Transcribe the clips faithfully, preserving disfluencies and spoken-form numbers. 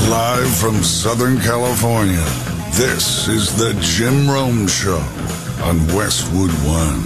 Live from Southern California, this is the Jim Rome Show on Westwood One.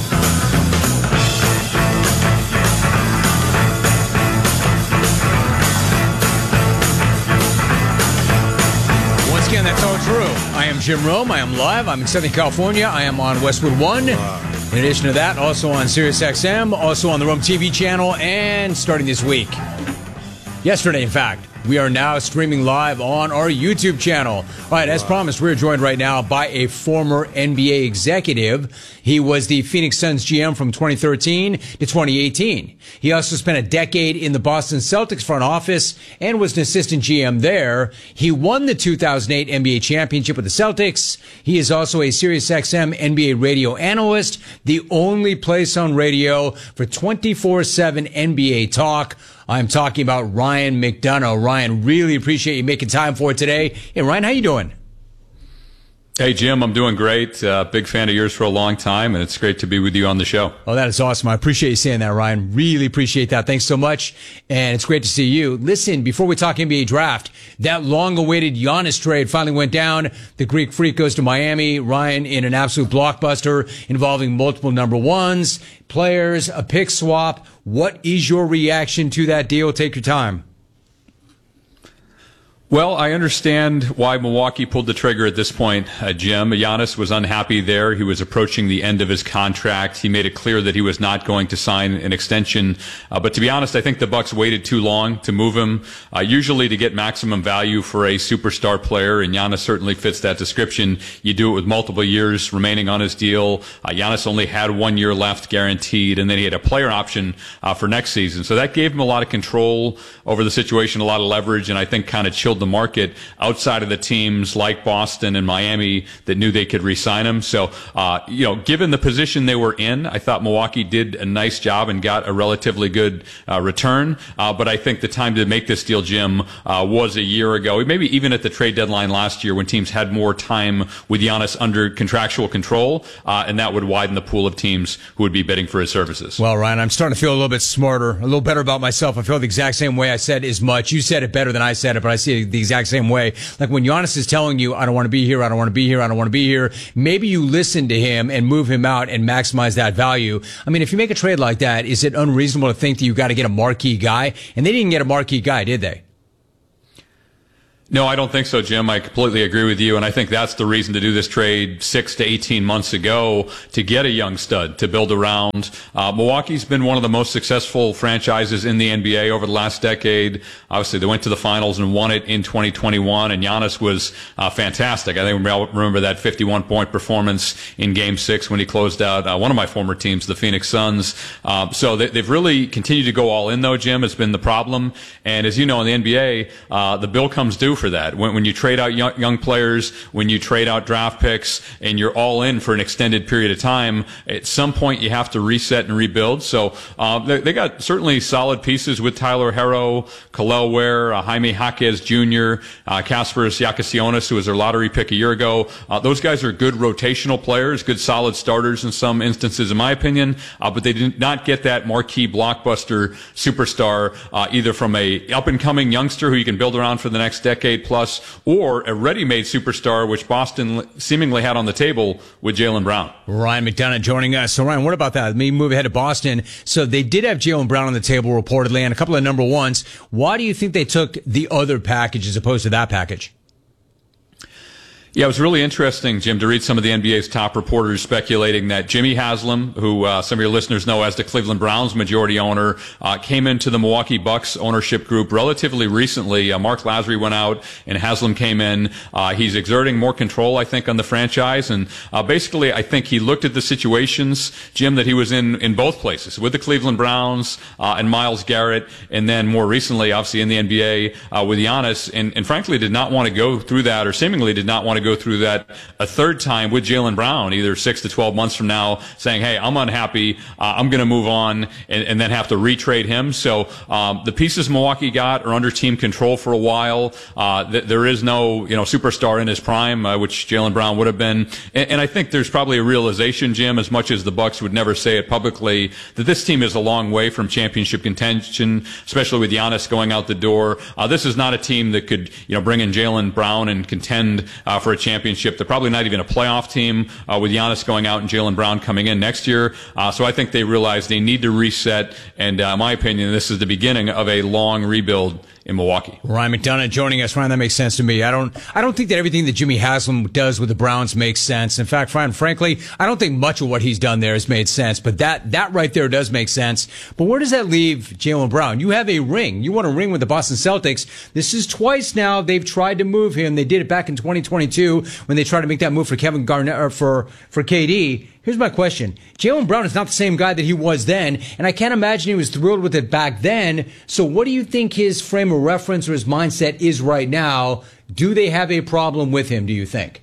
Once again, that's all true. I am Jim Rome. I am live. I'm in Southern California. I am on Westwood One. In addition to that, also on Sirius X M, also on the Rome T V channel, and starting this week, yesterday, in fact, we are now streaming live on our YouTube channel. All right, as promised, we're joined right now by a former N B A executive. He was the Phoenix Suns G M from twenty thirteen to twenty eighteen. He also spent a decade in the Boston Celtics front office and was an assistant G M there. He won the two thousand eight N B A championship with the Celtics. He is also a Sirius X M N B A radio analyst, the only place on radio for twenty-four seven N B A talk. I'm talking about Ryan McDonough. Ryan, really appreciate you making time for it today. Hey, Ryan, how you doing? Hey, Jim, I'm doing great. Uh, big fan of yours for a long time, and it's great to be with you on the show. Oh, that is awesome. I appreciate you saying that, Ryan. Really appreciate that. Thanks so much, and it's great to see you. Listen, before we talk N B A draft, that long-awaited Giannis trade finally went down. The Greek Freak goes to Miami. Ryan, in an absolute blockbuster involving multiple number ones, players, a pick swap. What is your reaction to that deal? Take your time. Well, I understand why Milwaukee pulled the trigger at this point, uh, Jim. Giannis was unhappy there. He was approaching the end of his contract. He made it clear that he was not going to sign an extension. Uh, but to be honest, I think the Bucks waited too long to move him, uh, usually to get maximum value for a superstar player, and Giannis certainly fits that description. You do it with multiple years remaining on his deal. Uh, Giannis only had one year left guaranteed, and then he had a player option uh, for next season. So that gave him a lot of control over the situation, a lot of leverage, and I think kind of chilled the market outside of the teams like Boston and Miami that knew they could re-sign him. So, uh, you know, given the position they were in, I thought Milwaukee did a nice job and got a relatively good uh, return. Uh, but I think the time to make this deal, Jim, uh, was a year ago, maybe even at the trade deadline last year when teams had more time with Giannis under contractual control, uh, and that would widen the pool of teams who would be bidding for his services. Well, Ryan, I'm starting to feel a little bit smarter, a little better about myself. I feel the exact same way. I said as much. You said it better than I said it, but I see it the exact same way. Like when Giannis is telling you, I don't want to be here, I don't want to be here, I don't want to be here, maybe you listen to him and move him out and maximize that value. I mean, if you make a trade like that, is it unreasonable to think that you got to get a marquee guy? And they didn't get a marquee guy, did they? No, I don't think so, Jim. I completely agree with you, and I think that's the reason to do this trade six to eighteen months ago, to get a young stud to build around. Uh, Milwaukee's been one of the most successful franchises in the N B A over the last decade. Obviously, they went to the finals and won it in twenty twenty-one, and Giannis was uh, fantastic. I think we all remember that fifty-one point performance in Game six when he closed out uh, one of my former teams, the Phoenix Suns. Uh, so they, they've really continued to go all in, though, Jim. It's been the problem. And as you know, in the N B A, uh, the bill comes due for that. When, when you trade out young, young players, when you trade out draft picks, and you're all in for an extended period of time, at some point you have to reset and rebuild. So uh, they, they got certainly solid pieces with Tyler Herro, Kel'el Ware, uh, Jaime Jaquez Junior, uh, Kasparas Giacosionis, who was their lottery pick a year ago. Uh, those guys are good rotational players, good solid starters in some instances, in my opinion, uh, but they did not get that marquee blockbuster superstar, uh, either from a up-and-coming youngster who you can build around for the next decade plus, or a ready-made superstar, which Boston seemingly had on the table with Jaylen Brown. Ryan McDonough joining us. So, Ryan, what about that? Let me move ahead to Boston. So they did have Jaylen Brown on the table, reportedly, and a couple of number ones. Why do you think they took the other package as opposed to that package? Yeah, it was really interesting, Jim, to read some of the N B A's top reporters speculating that Jimmy Haslam, who uh, some of your listeners know as the Cleveland Browns majority owner, uh, came into the Milwaukee Bucks ownership group relatively recently. Uh, Mark Lasry went out and Haslam came in. Uh, he's exerting more control, I think, on the franchise. And uh, basically, I think he looked at the situations, Jim, that he was in in both places, with the Cleveland Browns uh, and Myles Garrett, and then more recently, obviously, in the N B A uh, with Giannis, and, and frankly did not want to go through that, or seemingly did not want to to go through that a third time with Jaylen Brown, either six to twelve months from now, saying, hey, I'm unhappy, uh, I'm going to move on, and, and then have to retrade him. So um, the pieces Milwaukee got are under team control for a while. Uh, th- there is no, you know, superstar in his prime, uh, which Jaylen Brown would have been. And, and I think there's probably a realization, Jim, as much as the Bucks would never say it publicly, that this team is a long way from championship contention, especially with Giannis going out the door. Uh, this is not a team that could, you know, bring in Jaylen Brown and contend uh, for a championship. They're probably not even a playoff team uh, with Giannis going out and Jaylen Brown coming in next year. Uh, so I think they realize they need to reset. And uh, in my opinion, this is the beginning of a long rebuild in Milwaukee. Ryan McDonough joining us. Ryan, that makes sense to me. I don't I don't think that everything that Jimmy Haslam does with the Browns makes sense. In fact, Ryan, frankly, I don't think much of what he's done there has made sense. But that that right there does make sense. But where does that leave Jaylen Brown? You have a ring. You want a ring with the Boston Celtics. This is twice now they've tried to move him. They did it back in twenty twenty-two when they tried to make that move for Kevin Garnett or for for K D. Here's my question. Jaylen Brown is not the same guy that he was then, and I can't imagine he was thrilled with it back then. So what do you think his frame of reference or his mindset is right now? Do they have a problem with him, do you think?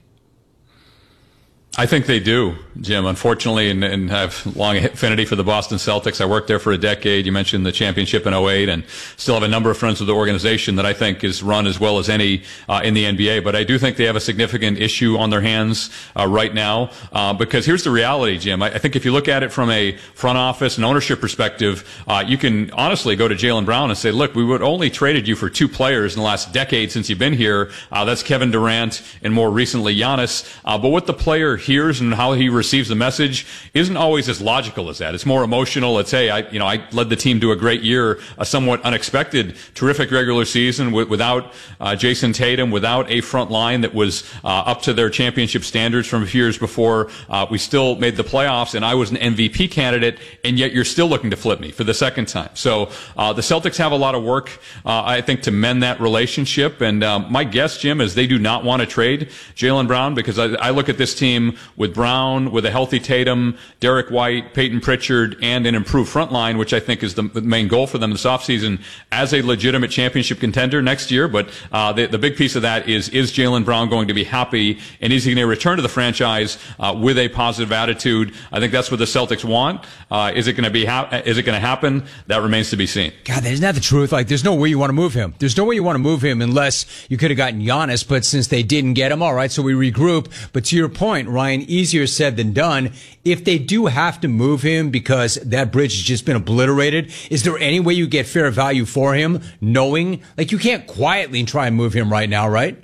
I think they do, Jim, unfortunately, and, and have long affinity for the Boston Celtics. I worked there for a decade. You mentioned the championship in oh eight, and still have a number of friends with the organization that I think is run as well as any uh, in the N B A. But I do think they have a significant issue on their hands uh, right now, uh, because here's the reality, Jim. I, I think if you look at it from a front office and ownership perspective, uh, you can honestly go to Jaylen Brown and say, look, we would only traded you for two players in the last decade since you've been here. Uh, that's Kevin Durant and more recently Giannis. Uh, but what the player hears and how he receives the message isn't always as logical as that. It's more emotional. It's, hey, I, you know, I led the team to a great year, a somewhat unexpected, terrific regular season with, without uh, Jason Tatum, without a front line that was uh, up to their championship standards from a few years before. Uh, we still made the playoffs, and I was an M V P candidate, and yet you're still looking to flip me for the second time. So uh, the Celtics have a lot of work, uh, I think, to mend that relationship. And um, my guess, Jim, is they do not want to trade Jaylen Brown, because I, I look at this team with Brown, with a healthy Tatum, Derek White, Peyton Pritchard, and an improved front line, which I think is the main goal for them this offseason, as a legitimate championship contender next year. But uh, the, the big piece of that is, is Jaylen Brown going to be happy, and is he going to return to the franchise uh, with a positive attitude? I think that's what the Celtics want. Uh, is it going to be ha- is it going to happen? That remains to be seen. God, isn't that the truth? Like, there's no way you want to move him. There's no way you want to move him unless you could have gotten Giannis, but since they didn't get him, all right, so we regroup. But to your point, Ryan, easier said than done. If they do have to move him because that bridge has just been obliterated, is there any way you get fair value for him, knowing, like, you can't quietly try and move him right now, right?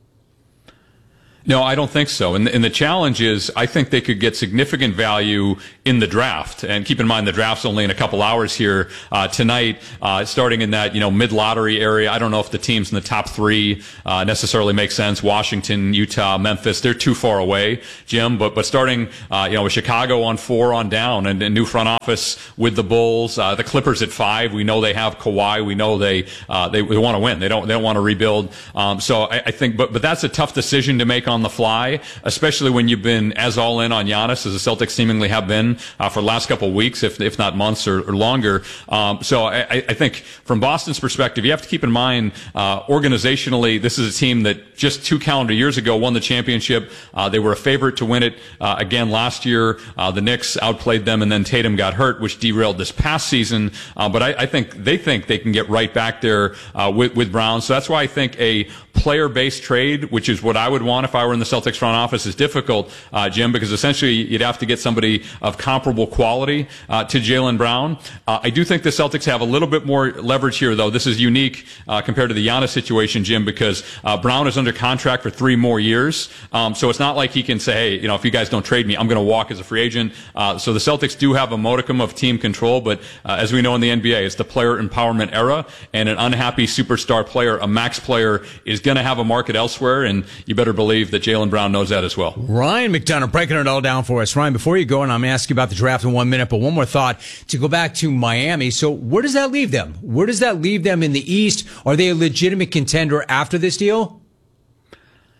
No, I don't think so. And, and the challenge is, I think they could get significant value in the draft. And keep in mind, the draft's only in a couple hours here uh, tonight, uh, starting in that, you know, mid-lottery area. I don't know if the teams in the top three uh, necessarily make sense. Washington, Utah, Memphis, they're too far away, Jim. But but starting, uh, you know, with Chicago on four on down, and a new front office with the Bulls, uh, the Clippers at five. We know they have Kawhi. We know they uh, they, they want to win. They don't they don't want to rebuild. Um, so I, I think, but but that's a tough decision to make on on the fly, especially when you've been as all in on Giannis as the Celtics seemingly have been uh, for the last couple of weeks, if if not months or, or longer. Um, so I, I think from Boston's perspective, you have to keep in mind uh, organizationally, this is a team that just two calendar years ago won the championship. Uh, they were a favorite to win it uh, again last year. Uh, the Knicks outplayed them, and then Tatum got hurt, which derailed this past season. Uh, but I, I think they think they can get right back there uh, with, with Brown. So that's why I think a player-based trade, which is what I would want if I were in the Celtics front office, is difficult, uh, Jim, because essentially you'd have to get somebody of comparable quality uh, to Jaylen Brown. Uh, I do think the Celtics have a little bit more leverage here, though. This is unique uh, compared to the Giannis situation, Jim, because uh, Brown is under contract for three more years. Um, so it's not like he can say, hey, you know, if you guys don't trade me, I'm going to walk as a free agent. Uh, so the Celtics do have a modicum of team control, but uh, as we know in the N B A, it's the player empowerment era, and an unhappy superstar player, a max player, is going to have a market elsewhere, and you better believe that Jaylen Brown knows that as well. Ryan McDonough breaking it all down for us. Ryan, before you go, and I'm going to ask you about the draft in one minute, but one more thought to go back to Miami. So where does that leave them? Where does that leave them in the East? Are they a legitimate contender after this deal?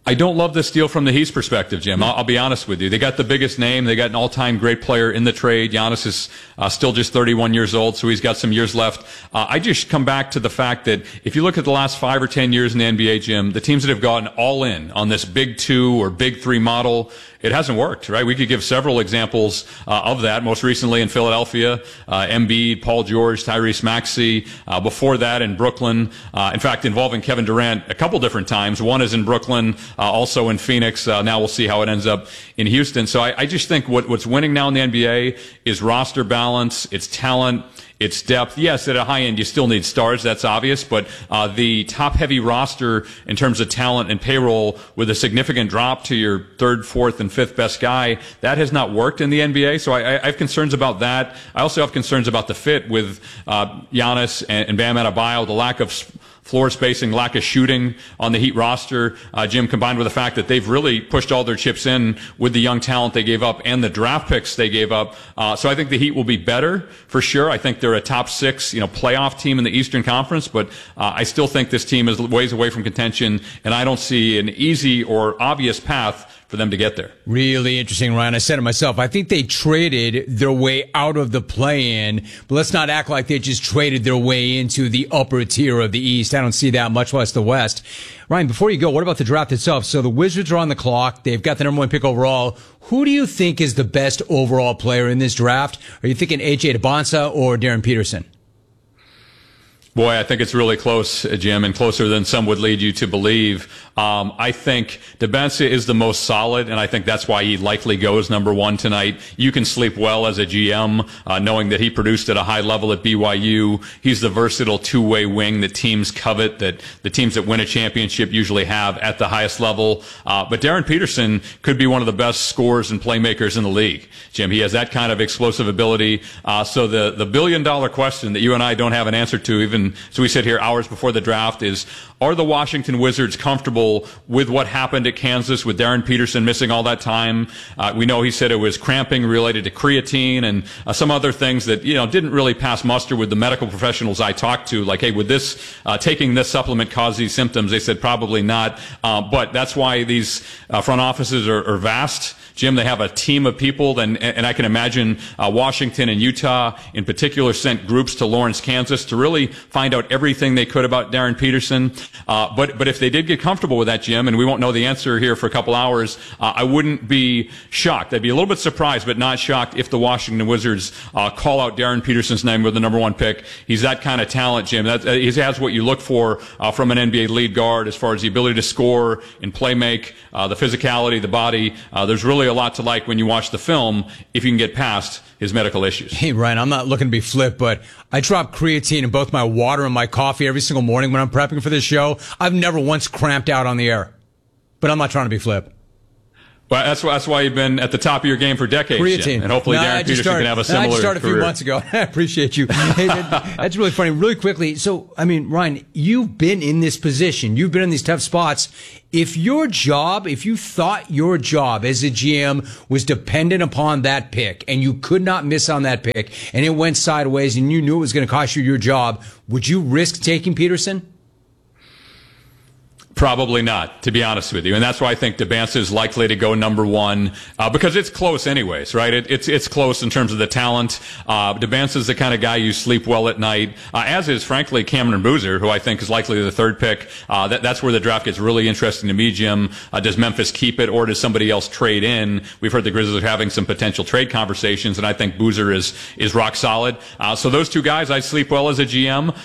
I don't love this deal from the Heat's perspective, Jim. I'll, I'll be honest with you. They got the biggest name. They got an all-time great player in the trade. Giannis is uh, still just thirty-one years old, so he's got some years left. Uh, I just come back to the fact that if you look at the last five or ten years in the N B A, Jim, the teams that have gone all in on this big two or big three model, it hasn't worked, right? We could give several examples uh, of that. Most recently in Philadelphia, uh, Embiid, Paul George, Tyrese Maxey. Uh, before that in Brooklyn, uh, in fact, involving Kevin Durant a couple different times. One is in Brooklyn, uh, also in Phoenix. Uh, now we'll see how it ends up in Houston. So I, I just think what, what's winning now in the N B A is roster balance, it's talent, it's depth. Yes, at a high end, you still need stars. That's obvious. But uh, the top-heavy roster in terms of talent and payroll with a significant drop to your third, fourth, and fifth best guy, that has not worked in the N B A. So I, I have concerns about that. I also have concerns about the fit with uh, Giannis and, and Bam Adebayo, the lack of floor spacing, lack of shooting on the Heat roster, uh, Jim, combined with the fact that they've really pushed all their chips in with the young talent they gave up and the draft picks they gave up. Uh, so I think the Heat will be better for sure. I think they're a top six, you know, playoff team in the Eastern Conference, but uh, I still think this team is ways away from contention, and I don't see an easy or obvious path for them to get there. Really interesting, Ryan. I said it myself. I think they traded their way out of the play-in, but let's not act like they just traded their way into the upper tier of the East. I don't see that, much less the West. Ryan, before you go, what about the draft itself? So the Wizards are on the clock. They've got the number one pick overall. Who do you think is the best overall player in this draft? Are you thinking A J Debonsa or Darren Peterson? Boy, I think it's really close, Jim, and closer than some would lead you to believe. Um, I think Debonsa is the most solid, and I think that's why he likely goes number one tonight. You can sleep well as a G M, uh, knowing that he produced at a high level at B Y U. He's the versatile two-way wing that teams covet, that the teams that win a championship usually have at the highest level. Uh, but Darren Peterson could be one of the best scorers and playmakers in the league, Jim. He has that kind of explosive ability. Uh, so the, the billion-dollar question that you and I don't have an answer to, even so we sit here hours before the draft, is are the Washington Wizards comfortable with what happened at Kansas with Darren Peterson missing all that time? Uh, we know he said it was cramping related to creatine and uh, some other things that, you know, didn't really pass muster with the medical professionals I talked to. Like, hey, would this, uh, taking this supplement cause these symptoms? They said probably not. Uh, but that's why these uh, front offices are, are vast. Jim, they have a team of people, and, and I can imagine uh, Washington and Utah in particular sent groups to Lawrence, Kansas to really find out everything they could about Darren Peterson. Uh, but, but if they did get comfortable with that, Jim, and we won't know the answer here for a couple hours, uh, I wouldn't be shocked. I'd be a little bit surprised, but not shocked if the Washington Wizards uh, call out Darren Peterson's name with the number one pick. He's that kind of talent, Jim. That, uh, he has what you look for uh, from an N B A lead guard as far as the ability to score and play make, uh, the physicality, the body. Uh, there's really a lot to like when you watch the film if you can get past his medical issues. Hey, Ryan, I'm not looking to be flip, but I drop creatine in both my water and my coffee every single morning when I'm prepping for this show. I've never once cramped out on the air, but I'm not trying to be flip. Well, that's why, that's why you've been at the top of your game for decades, creatine. Jim. And hopefully no, Darren Peterson started, can have a similar I just started a few career. months ago. I appreciate you. Hey, that, that's really funny. Really quickly, so, I mean, Ryan, you've been in this position. You've been in these tough spots. If your job, if you thought your job as a G M was dependent upon that pick and you could not miss on that pick and it went sideways and you knew it was going to cost you your job, would you risk taking Peterson? Probably not, to be honest with you. And that's why I think Debonsa is likely to go number one, uh, because it's close anyways, right? It, it's, it's close in terms of the talent. Uh, Debonsa is the kind of guy you sleep well at night, uh, as is, frankly, Cameron Boozer, who I think is likely the third pick. Uh, that, that's where the draft gets really interesting to me, Jim. Uh, does Memphis keep it or does somebody else trade in? We've heard the Grizzlies are having some potential trade conversations, and I think Boozer is, is rock solid. Uh, so those two guys, I sleep well as a G M.